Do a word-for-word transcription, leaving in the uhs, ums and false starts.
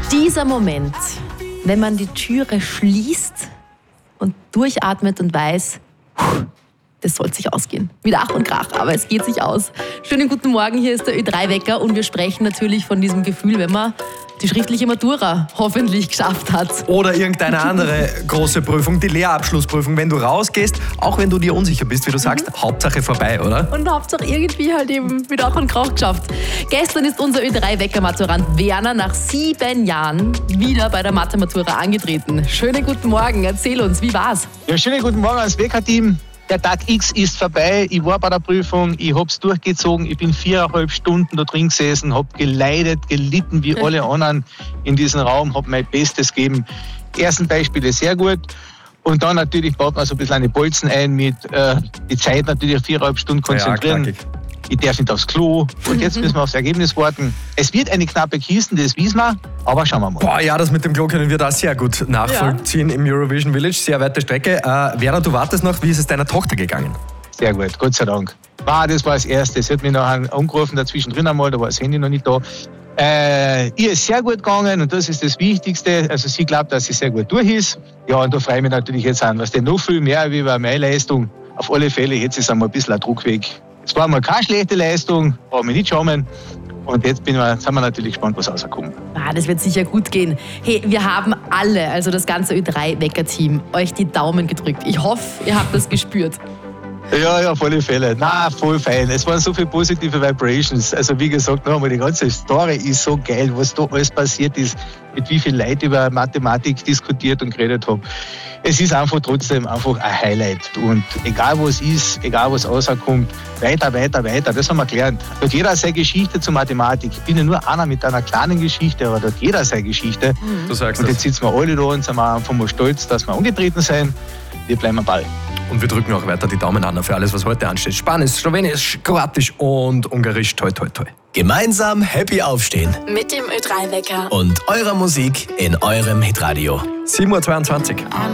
Dieser Moment, wenn man die Türe schließt und durchatmet und weiß, das soll sich ausgehen. Mit Ach und Krach, aber es geht sich aus. Schönen guten Morgen, hier ist der Ö drei Wecker und wir sprechen natürlich von diesem Gefühl, wenn man die schriftliche Matura hoffentlich geschafft hat. Oder irgendeine andere große Prüfung, die Lehrabschlussprüfung. Wenn du rausgehst, auch wenn du dir unsicher bist, wie du sagst, mhm. Hauptsache vorbei, oder? Und Hauptsache irgendwie halt eben mit Ach und Krach geschafft. Gestern ist unser Ö drei Wecker-Maturant Werner nach sieben Jahren wieder bei der Mathe-Matura angetreten. Schönen guten Morgen, erzähl uns, wie war's? Ja, schönen guten Morgen ans Wecker-Team. Der Tag X ist vorbei, ich war bei der Prüfung, ich hab's durchgezogen, ich bin viereinhalb Stunden da drin gesessen, hab geleidet, gelitten wie alle anderen in diesem Raum, hab mein Bestes gegeben. Die ersten Beispiele sehr gut und dann natürlich baut man so ein bisschen eine Bolzen ein mit äh, die Zeit natürlich auf viereinhalb Stunden konzentrieren. Ja, ich darf nicht aufs Klo und jetzt müssen wir aufs Ergebnis warten. Es wird eine knappe Kiste, das wissen wir, aber schauen wir mal. Boah, ja, das mit dem Klo können wir da sehr gut nachvollziehen ja. Im Eurovision Village, sehr weite Strecke. Äh, Werner, du wartest noch, wie ist es deiner Tochter gegangen? Sehr gut, Gott sei Dank. Ah, das war das Erste, sie hat mich nachher angerufen, dazwischen drin einmal, da war das Handy noch nicht da. Äh, ihr ist sehr gut gegangen und das ist das Wichtigste. Also sie glaubt, dass sie sehr gut durch ist. Ja, und da freue ich mich natürlich jetzt an, was denn noch viel mehr wie über meine Leistung. Auf alle Fälle, jetzt ist einmal ein bisschen ein Druck weg. Es war mal keine schlechte Leistung, brauchen wir nicht schauen. Und jetzt bin wir, sind wir natürlich gespannt, was rauskommt. Ah, das wird sicher gut gehen. Hey, wir haben alle, also das ganze Ö drei Wecker-Team, euch die Daumen gedrückt. Ich hoffe, ihr habt das gespürt. Ja, ja, auf alle Fälle. Na, voll fein. Es waren so viele positive Vibrations. Also wie gesagt, noch einmal, die ganze Story ist so geil, was da alles passiert ist, mit wie viel Leuten über Mathematik diskutiert und geredet habe. Es ist einfach trotzdem einfach ein Highlight. Und egal was ist, egal was rauskommt, weiter, weiter, weiter, das haben wir gelernt. Da hat jeder seine Geschichte zur Mathematik. Ich bin ja nur einer mit einer kleinen Geschichte, aber da hat jeder seine Geschichte. Du sagst und jetzt sitzen wir alle da und sind wir einfach mal stolz, dass wir angetreten sind. Wir bleiben am Ball. Und wir drücken auch weiter die Daumen an für alles, was heute ansteht. Spanisch, Slowenisch, Kroatisch und Ungarisch. Toi, toi, toi. Gemeinsam happy aufstehen. Mit dem Ö drei Wecker. Und eurer Musik in eurem Hitradio. sieben Uhr zweiundzwanzig.